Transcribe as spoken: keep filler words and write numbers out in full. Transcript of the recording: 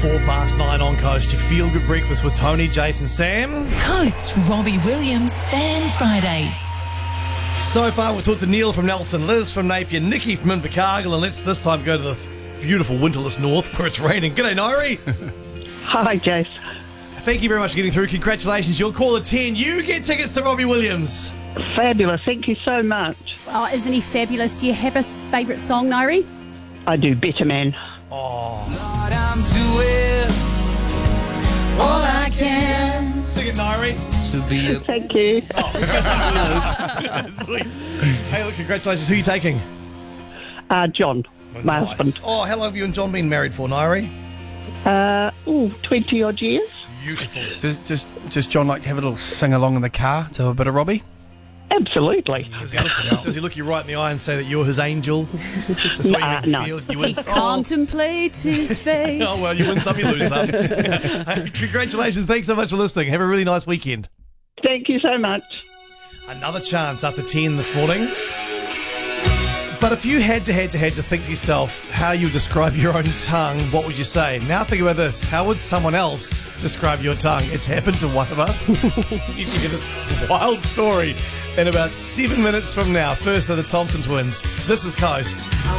Four past nine on Coast. Your feel good breakfast with Tony, Jason, Sam. Coast's Robbie Williams Fan Friday. So far, we've talked to Neil from Nelson, Liz from Napier, Nikki from Invercargill, and let's this time go to the beautiful winterless north where it's raining. G'day, Nairi. Hi, Jace. Thank you very much for getting through. Congratulations. You're caller ten. You get tickets to Robbie Williams. Fabulous. Thank you so much. Oh, isn't he fabulous? Do you have a favourite song, Nairi? I do Better Man. Oh. Lord, I'm doing all I can Sing it, Nairi. to be a Thank you. Sweet. Hey, look, congratulations. Who are you taking? Uh, John, my Nice. husband. Oh, how long have you and John been married for, Nairi? Uh, ooh, twenty odd years. Beautiful. Does, does, does John like to have a little sing along in the car to a bit of Robbie? Absolutely. Does he, does he look you right in the eye and say that you're his angel? That's what Nah, you no. feel. You win. He Oh. contemplates his fate. Oh, well, you win some, you lose some. Congratulations. Thanks so much for listening. Have a really nice weekend. Thank you so much. Another chance after ten this morning. But if you had to had to had to think to yourself how you describe your own tongue, what would you say? Now think about this. How would someone else describe your tongue? It's happened to one of us. You can hear this wild story in about seven minutes from now. First are the Thompson twins. This is Coast.